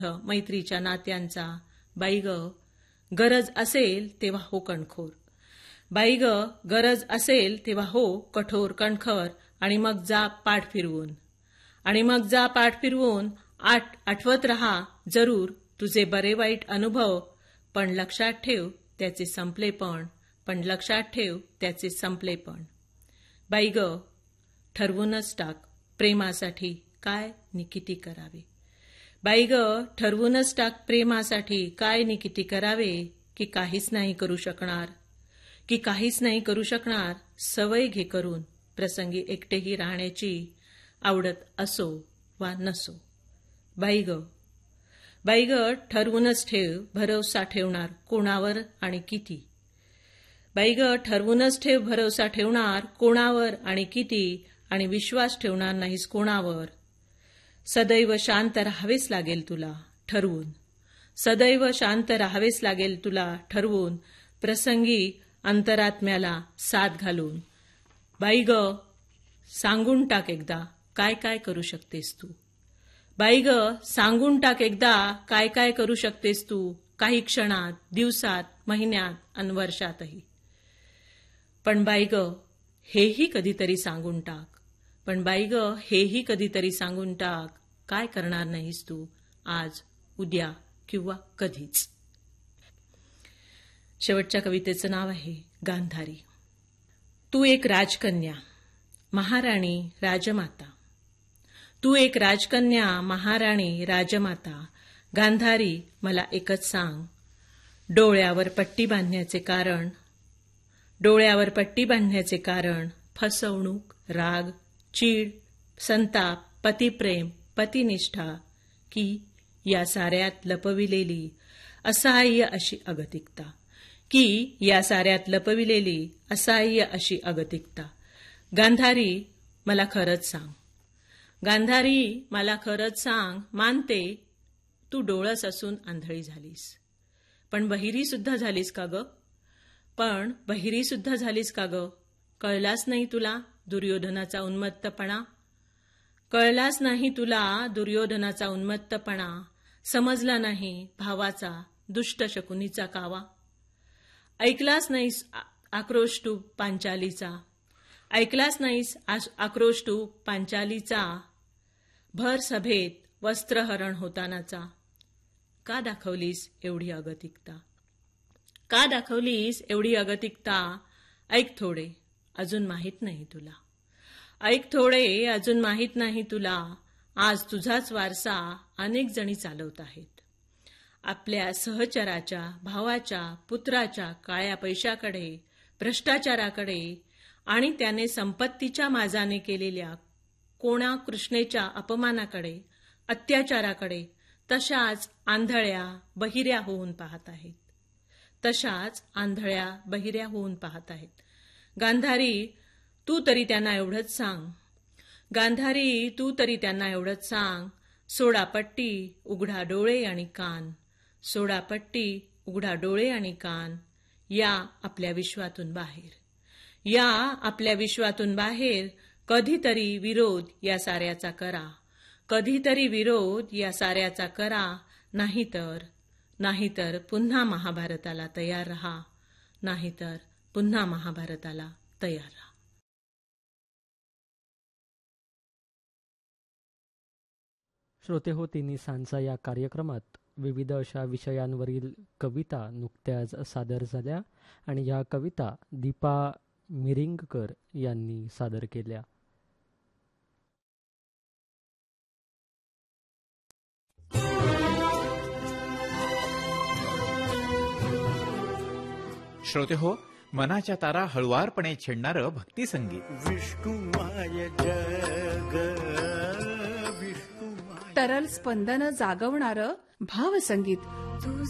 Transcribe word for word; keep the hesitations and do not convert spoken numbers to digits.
मैत्रीच्या नात्यांचा. बाई ग, गरज असेल तेव्हा हो कणखोर. बाई ग, गरज असेल तेव्हा हो कठोर कणखर. आणि मग जा पाठ फिरवून. आणि मग जा पाठ फिरवून. आठ आठवत रहा जरूर तुझे बरे वाईट अनुभव. पण लक्षात ठेव त्याचे संपलेपण. पण लक्षात ठेव त्याचे संपलेपण. बाई ग, ठरवूनच टाक प्रेमासाठी काय नि किती करावे. बाई ग, ठरवूनच टाक प्रेमासाठी काय नि किती करावे. की काहीच नाही करू शकणार. की काहीच नाही करू शकणार. सवय घे करून प्रसंगी एकटेही राहण्याची. आवडत असो वा नसो. बाई ग, बाई ग, ठरवूनच ठेव भरवसा ठेवणार कोणावर आणि किती. बाई ग, ठरवूनच ठेव भरवसा ठेवणार कोणावर आणि किती. आणि विश्वास ठेवणार नाहीस कोणावर. सदैव शांत राहावेच लागेल तुला ठरवून. सदैव शांत राहावेच लागेल तुला ठरवून. प्रसंगी अंतरात्म्याला साथ घालून. बाई ग, सांगून टाक एकदा काय काय करू शकतेस तू. बाई ग, सांगून टाक एकदा काय काय करू शकतेस तू. काही क्षणात, दिवसात, महिन्यात अन वर्षातही. पण बाई ग, हेही कधीतरी सांगून टाक. पण बाई ग, हेही कधीतरी सांगून टाक. काय करणार नाहीस तू आज, उद्या किंवा कधीच. शेवटच्या कवितेचं नाव आहे गांधारी. तू एक राजकन्या, महाराणी, राजमाता. तू एक राजकन्या, महाराणी, राजमाता. गांधारी, मला एकच सांग. डोळ्यावर पट्टी बांधण्याचे कारण. डोळ्यावर पट्टी बांधण्याचे कारण. फसवणूक, राग, चीड, संताप, पतिप्रेम, पतिनिष्ठा. की या साऱ्यात लपविलेली असहाय्य अशी अगतिकता. की या साऱ्यात लपविलेली असहाय्य अशी अगतिकता. गांधारी, मला खरंच सांग. गांधारी, मला खरंच सांग. मानते तू डोळस असून आंधळी झालीस. पण बहिरी सुद्धा झालीस का ग. पण बहिरी सुद्धा झालीस का ग. कळलाच नाही तुला दुर्योधनाचा उन्मत्तपणा. कळलाच नाही तुला दुर्योधनाचा उन्मत्तपणा. समजला नाही भावाचा दुष्ट शकुनीचा कावा. ऐकलाच नाहीस आक्रोश तू पांचालीचा. ऐकलाच नाहीस आक्रोश तू पांचालीचा. भर सभेत वस्त्रहरण होतानाचा. का दाखवलीस एवढी अगतिकता. का दाखवलीस एवढी अगतिकता. ऐक थोडे, अजून माहीत नाही तुला. ऐक थोडे, अजून माहीत नाही तुला. आज तुझाच वारसा अनेक जणी चालवत आहेत. आपल्या सहचराच्या, भावाच्या, पुत्राच्या काळ्या पैशाकडे, भ्रष्टाचाराकडे आणि त्याने संपत्तीच्या माजाने केलेल्या कोणा कृष्णेच्या अपमानाकडे, अत्याचाराकडे तशाच आंधळ्या बहिऱ्या होऊन पाहत आहेत. तशाच आंधळ्या बहिऱ्या होऊन पाहत आहेत. गांधारी, तू तरी त्यांना एवढंच सांग. गांधारी, तू तरी त्यांना एवढंच सांग. सोडा पट्टी, उघडा डोळे आणि कान. सोडा पट्टी, उघडा डोळे आणि कान. या आपल्या विश्वातून बाहेर. या आपल्या विश्वातून बाहेर. कधीतरी विरोध या साऱ्याचा करा. कधीतरी विरोध या साऱ्याचा करा. नाहीतर नाहीतर पुन्हा महाभारताला तयार रहा. नाहीतर पुन्हा महाभारताला तयार रहा. श्रोते हो, तिन्ही सांचा या कार्यक्रमात विविध अशा विषयांवरील कविता नुकत्याच सादर झाल्या आणि या कविता दीपा मिरिंगकर यांनी सादर केल्या. श्रोते हो, मनाच्या तारा हळुवारपणे छेडणारं भक्ती संगीत. विष्णुमाय जग विष्णुमाय. तरल स्पंदन जागवणारं भावसंगीत.